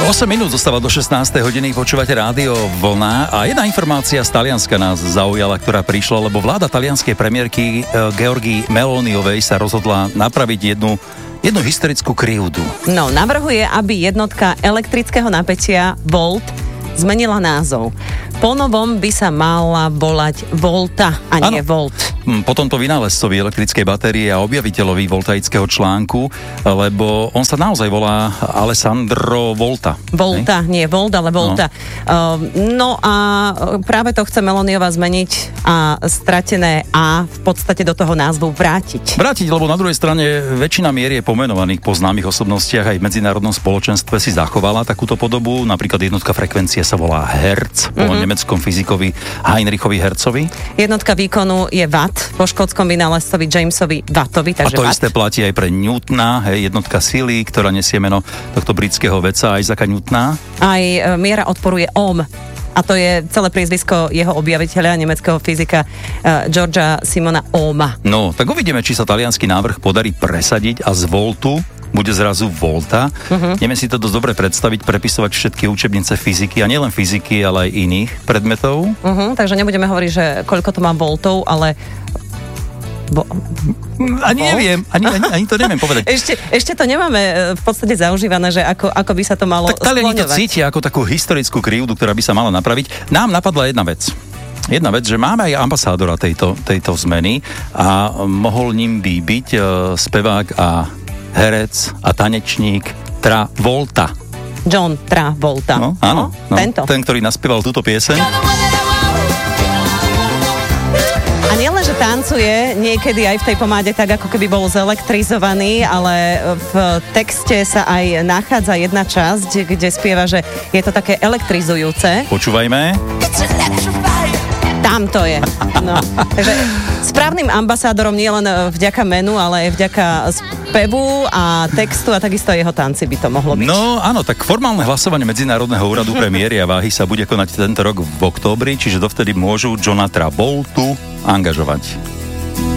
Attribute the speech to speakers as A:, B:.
A: 8 minút zostáva do 16. hodiny, počúvate rádio Vlna a jedna informácia z Talianska nás zaujala, ktorá prišla, lebo vláda talianskej premiérky Giorgie Meloniovej sa rozhodla napraviť jednu historickú krivdu.
B: No, navrhuje, aby jednotka elektrického napätia Volt zmenila názov. Ponovom by sa mala volať Volta a nie Volt.
A: Po tomto vynálezcovi elektrickej batérie a objaviteľovi voltaického článku, lebo on sa naozaj volá Alessandro Volta.
B: Volta, nie Volt, ale Volta. No a práve to chce Meloniová zmeniť a stratené A v podstate do toho názvu vrátiť.
A: Vrátiť, lebo na druhej strane väčšina mier je pomenovaných po známych osobnostiach aj v medzinárodnom spoločenstve si zachovala takúto podobu. Napríklad jednotka frekvencie sa volá Hertz, po nemeckom fyzikovi Heinrichovi Hertzovi.
B: Jednotka výkonu je Watt, po škótskom vynálezcovi Jamesovi Wattovi, takže
A: a to
B: Watt.
A: Isté platí aj pre Newtona, jednotka sily, ktorá nesie meno tohto britského vedca Isaaca Newtona.
B: Aj miera odporu je Ohm. A to je celé priezvisko jeho objaviteľa, nemeckého fyzika Georgia Simona Ohma.
A: No, tak uvidíme, či sa taliansky návrh podarí presadiť a z Voltu bude zrazu Volta. Vieme si to dosť dobre predstaviť, prepisovať všetky učebnice fyziky a nielen fyziky, ale aj iných predmetov.
B: Takže nebudeme hovoriť, že koľko to má voltov, ale
A: ani neviem, ani to neviem povedať.
B: Ešte to nemáme v podstate zaužívané, že ako by sa to malo skloňovať.
A: Tak Taliani to cítia ako takú historickú krivdu, ktorá by sa mala napraviť. Nám napadla jedna vec, že máme aj ambasadora tejto zmeny a mohol ním by byť spevák a herec a tanečník Travolta.
B: John Travolta.
A: No, áno.
B: Tento.
A: Ten, ktorý naspieval túto pieseň.
B: A nielen, že tancuje niekedy aj v tej pomáde tak, ako keby bol zelektrizovaný, ale v texte sa aj nachádza jedna časť, kde spieva, že je to také elektrizujúce.
A: Počúvajme.
B: Tam to je. No. Takže správnym ambasádorom nie len vďaka menu, ale aj vďaka spevu a textu a takisto jeho tanci by to mohlo byť.
A: No áno, tak formálne hlasovanie Medzinárodného úradu pre miery a váhy sa bude konať tento rok v októbri, čiže dovtedy môžu Johna Travoltu angažovať.